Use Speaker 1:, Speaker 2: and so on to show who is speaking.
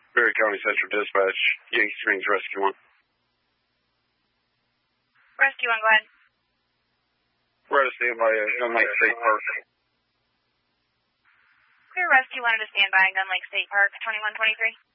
Speaker 1: Berry County Central Dispatch, Yankee Springs Rescue 1.
Speaker 2: Rescue 1, go ahead.
Speaker 1: We're at a standby at Gun Lake State Park.
Speaker 2: Clear Rescue 1 to standby at Gun Lake State Park, 2123.